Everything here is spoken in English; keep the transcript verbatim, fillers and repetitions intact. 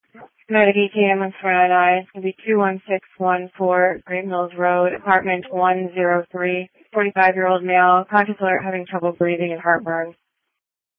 Medic E T M four nine nine. It's going to be two one six one four Great Mills Road, apartment one oh three. forty-five-year-old male, conscious alert, having trouble breathing and heartburn.